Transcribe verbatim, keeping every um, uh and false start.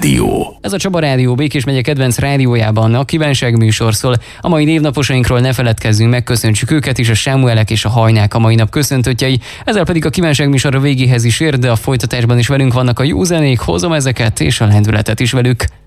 Rádió. Ez a Csaba Rádió Békés megye kedvenc rádiójában a kívánság műsor szól. A mai névnaposainkról ne feledkezzünk, megköszöntsük őket is, a Sámuelek és a Hajnák a mai nap köszöntöttjei. Ezzel pedig a kívánság műsor a végéhez is ér, de a folytatásban is velünk vannak a jó zenék, hozom ezeket és a lendületet is velük.